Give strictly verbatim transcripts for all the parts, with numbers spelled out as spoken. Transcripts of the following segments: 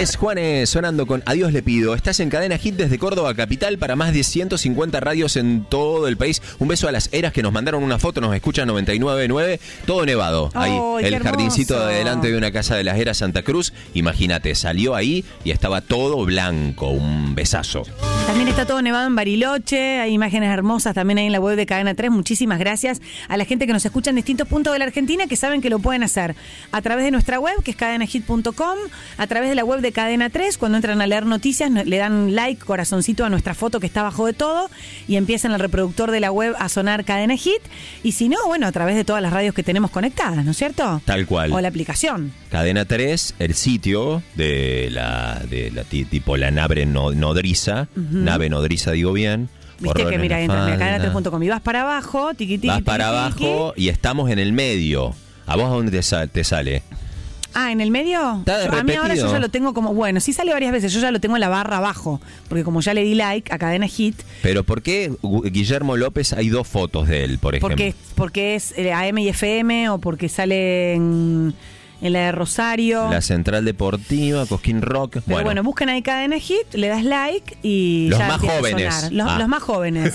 Es Juanes sonando con Adiós le pido. Estás en Cadena Hit desde Córdoba capital para más de ciento cincuenta radios en todo el país. Un beso a las Eras que nos mandaron una foto, nos escuchan noventa y nueve punto nueve, todo nevado. Ahí, oh, el jardincito de delante de una casa de las Eras Santa Cruz. Imagínate, salió ahí y estaba todo blanco. Un besazo. También está todo nevado en Bariloche, hay imágenes hermosas también ahí en la web de Cadena tres. Muchísimas gracias a la gente que nos escucha en distintos puntos de la Argentina, que saben que lo pueden hacer a través de nuestra web, que es cadena hit punto com, a través de la web de Cadena tres, cuando entran a leer noticias, le dan like, corazoncito a nuestra foto que está abajo de todo, y empiezan el reproductor de la web a sonar Cadena Hit, y si no, bueno, a través de todas las radios que tenemos conectadas, ¿no es cierto? Tal cual. O la aplicación. Cadena tres, el sitio de la, de la tipo la nave no, nodriza, uh-huh. nave nodriza digo bien. Viste que mira, entras en cadena tres punto com y vas para abajo, tiqui, tiqui, vas tiqui, para tiqui. abajo y estamos en el medio. ¿A vos a dónde te, sal, te sale? Ah, ¿en el medio? Está Yo, a mí ahora yo ya lo tengo como... Bueno, sí sale varias veces. Yo ya lo tengo en la barra abajo. Porque como ya le di like a Cadena Hit... Pero ¿por qué Guillermo López hay dos fotos de él, por ejemplo? Porque, porque es A M y F M o porque sale en... en la de Rosario. La Central Deportiva, Cosquín Rock. Pero bueno, bueno, buscan ahí Cadena Hit, le das like y los ya más empieza jóvenes. a sonar. Los, Ah. los más jóvenes.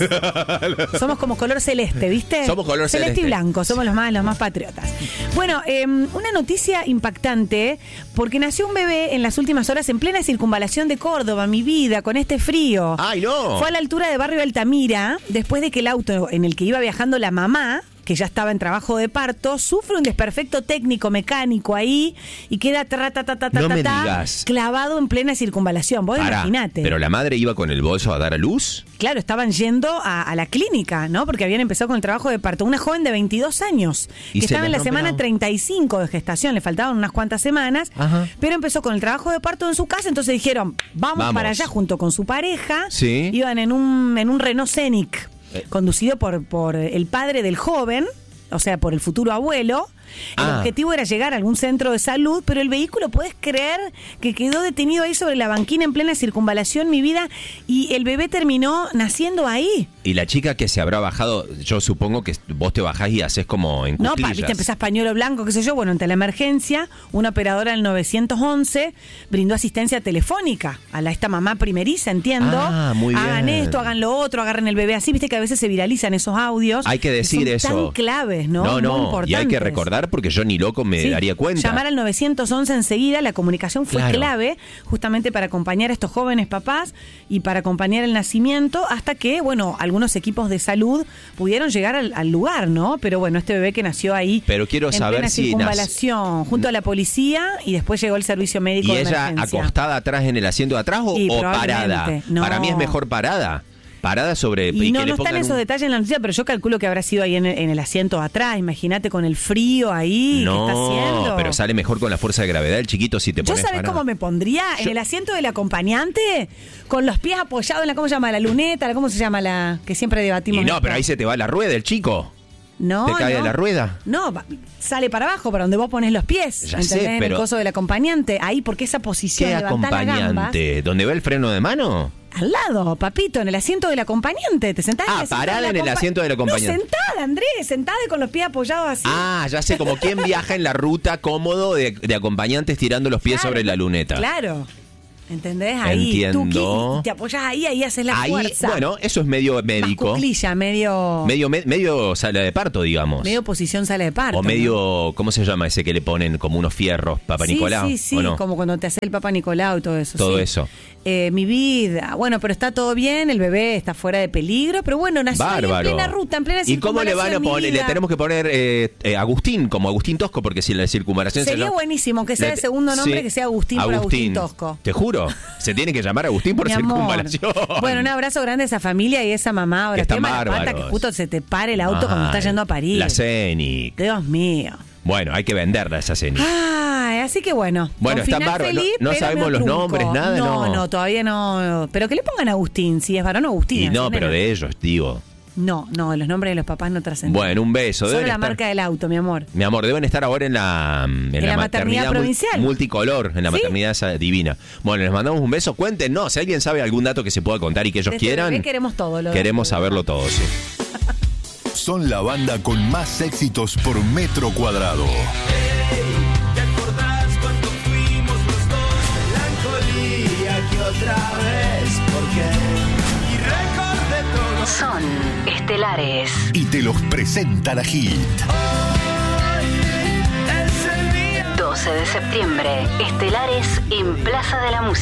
Somos como color celeste, ¿viste? Somos color celeste. Celeste y blanco, somos los más, los más patriotas. Bueno, eh, una noticia impactante, porque nació un bebé en las últimas horas en plena circunvalación de Córdoba, mi vida, con este frío. ¡Ay, no! Fue a la altura de Barrio Altamira, después de que el auto en el que iba viajando la mamá, que ya estaba en trabajo de parto, sufre un desperfecto técnico mecánico ahí y queda tra, ta, ta, ta, ta, No ta, me ta, digas. clavado en plena circunvalación. Vos Pará, imaginate. ¿pero la madre iba con el bolso a dar a luz? Claro, estaban yendo a, a la clínica, ¿no? Porque habían empezado con el trabajo de parto. Una joven de veintidós años, Y que se estaba le en la rompe semana la- treinta y cinco de gestación, le faltaban unas cuantas semanas, Ajá. pero empezó con el trabajo de parto en su casa, entonces dijeron, vamos, Vamos. para allá junto con su pareja. Sí. Iban en un, en un Renault Scenic, Eh. conducido por, por el padre del joven, o sea, por el futuro abuelo. El Ah. objetivo era llegar a algún centro de salud, pero el vehículo, ¿puedes creer que quedó detenido ahí sobre la banquina en plena circunvalación, mi vida? Y el bebé terminó naciendo ahí. Y la chica que se habrá bajado, yo supongo que vos te bajás y haces como en No, cuclillas. pa, viste, empezás pañuelo blanco, qué sé yo. Bueno, ante la emergencia, una operadora del nueve once brindó asistencia telefónica a la, esta mamá primeriza, entiendo. Ah, muy Hagan bien. esto, hagan lo otro, agarren el bebé así. Viste que a veces se viralizan esos audios. Hay que decir son eso. Tan claves, ¿no? No, Muy no, y hay importantes. que recordar porque yo ni loco me Sí, daría cuenta. llamar al nueve once enseguida, la comunicación fue Claro. clave justamente para acompañar a estos jóvenes papás y para acompañar el nacimiento hasta que, bueno, algunos equipos de salud pudieron llegar al, al lugar, ¿no? Pero bueno, este bebé que nació ahí Pero quiero en saber plena si circunvalación junto a la policía y después llegó el servicio médico ¿Y de ella emergencia. acostada atrás en el asiento de atrás o, Y o probablemente, parada? no. Para mí es mejor parada. Parada sobre... Y no, que le no están pongan esos un- detalles en la noticia, pero yo calculo que habrá sido ahí en el, en el asiento de atrás. Imagínate con el frío ahí No, que está haciendo. pero sale mejor con la fuerza de gravedad el chiquito si te ¿Yo pones sabés parada. cómo me pondría? En Yo- el asiento del acompañante, con los pies apoyados en la, ¿cómo se llama? La luneta, la- ¿cómo se llama? La que siempre debatimos. Y no, esto. pero ahí se te va la rueda el chico. No, ¿Te cae no. la rueda? No, va- sale para abajo, para donde vos pones los pies. Ya ¿entendés? sé, En pero- el coso del acompañante. Ahí, porque esa posición, ¿Qué levantás las gambas. acompañante? ¿Dónde va el freno de mano? Al lado, papito, en el asiento del acompañante. Te sentás en Ah, el asiento parada del en el acompa- asiento del acompañante. No, sentada, Andrés, sentada y con los pies apoyados así. Ah, ya sé, como quien viaja en la ruta cómodo de, de acompañantes tirando los pies Claro, sobre la luneta. Claro. ¿Entendés? Ahí. Entiendo. Tuki, y te apoyás ahí, ahí haces la Ahí, fuerza. bueno, eso es medio médico. Más cuclilla, medio... Medio, me- medio sala de parto, digamos. Medio posición sala de parto. o medio, ¿cómo se llama ese que le ponen como unos fierros, Papa ¿no? Nicolau? Sí, sí, sí, ¿o no? como cuando te hace el Papa Nicolau y todo eso. Todo sí. eso. Eh, mi vida, bueno, pero está todo bien, el bebé está fuera de peligro, pero bueno, nació ahí Bárbaro. en plena ruta, en plena ¿Y cómo le van a circunvalación, mi poner? Le vida. tenemos que poner eh, eh, Agustín, como Agustín Tosco, porque si la circunvalación se Sería llama- buenísimo que sea Le- el segundo nombre, sí, que sea Agustín por Agustín Tosco. Te juro, se tiene que llamar Agustín por Mi amor. circunvalación. Bueno, un abrazo grande a esa familia y a esa mamá. Ahora, Que están qué mala pata bárbaros. que justo se te pare el auto cuando Ay, estás yendo a París. La Scenic. Dios mío. Bueno, hay que venderla esa Scenic. Ay, así que bueno. Bueno, con está final bárbaro. feliz, No- no pero sabemos medio los trunco. nombres, nada, No, no. no, todavía no. Pero que le pongan Agustín, si es varón o Agustín. Y no, pero de ellos, digo. No, no, los nombres de los papás no trascenden. Bueno, un beso. Solo Deben la estar- marca del auto, mi amor. Mi amor, deben estar ahora en la, en En la maternidad mul- provincial. multicolor, en la ¿Sí? maternidad esa divina. Bueno, les mandamos un beso. Cuéntenos, si alguien sabe algún dato que se pueda contar y que ellos Desde quieran. bebé queremos todo. Lo Queremos saberlo todo, sí. Son la banda con más éxitos por metro cuadrado. ¿Te acordás cuando fuimos los dos melancolía? otra vez porque y recordé todo. Son estelares. Y te los presenta la Hit. Hoy es el día. doce de septiembre, estelares en Plaza de la Música.